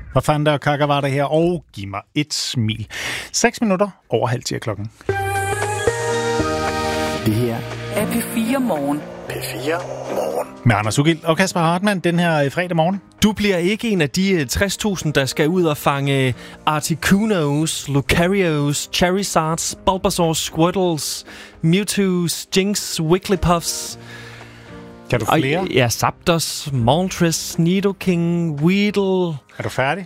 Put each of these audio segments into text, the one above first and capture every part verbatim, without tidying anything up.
Hvad fanden der kakker var der her? Og giv mig et smil. Seks minutter over halv ti klokken. Det her er P fire Morgen. P fire Morgen. Med Anders Ugild og Kasper Hartmann den her fredag morgen. Du bliver ikke en af de tres tusind, der skal ud og fange Articunos, Lucarios, Charizards, Bulbasaur, Squirtles, Mewtwo's, Jinx, Wigglypuffs. Kan du flere? Og, ja, Zapdos, Moltres, Nidoking, Weedle. Er du færdig?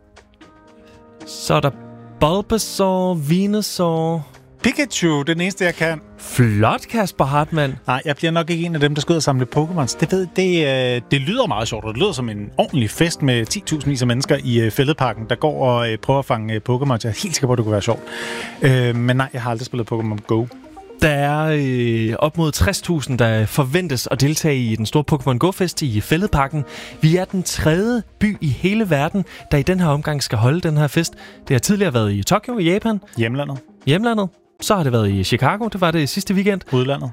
Så er der Bulbasaur, Venusaur. Pikachu, det er den eneste, jeg kan. Flot, Kasper Hartmann. Nej, jeg bliver nok ikke en af dem, der skal ud og samle Pokémons. Det, ved, det, øh, det lyder meget sjovt, og det lyder som en ordentlig fest med ti tusind mennesker i øh, Fælledparken, der går og øh, prøver at fange øh, Pokémons. Jeg er helt sikker på, at det kunne være sjovt. Øh, men nej, jeg har aldrig spillet Pokémon Go. Der er øh, op mod tres tusind, der forventes at deltage i den store Pokémon Go-fest i Fælledparken. Vi er den tredje by i hele verden, der i den her omgang skal holde den her fest. Det har tidligere været i Tokyo i Japan. Hjemlandet. Hjemlandet. Så har det været i Chicago, det var det sidste weekend. Udlandet.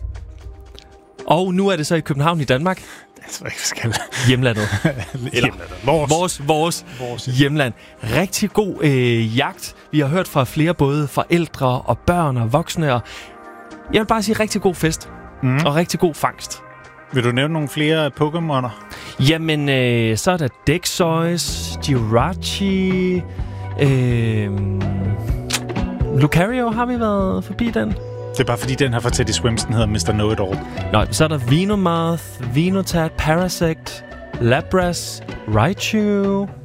Og nu er det så i København i Danmark. Det tror jeg ikke, vi skal. Hjemlandet. Eller hjemlandet. Vores. Vores, vores, vores hjemland. Rigtig god øh, jagt. Vi har hørt fra flere både forældre og børn og voksne. Og jeg vil bare sige rigtig god fest. Mm. Og rigtig god fangst. Vil du nævne nogle flere Pokémoner? Jamen, øh, så er der Dexois, Jirachi, øh, Lucario, har vi været forbi den? Det er bare fordi, den her fra Teddy Swims, den hedder mister Know-It-All. Nå, så er der Venomoth, Venotat, Parasect, Lapras, Raichu.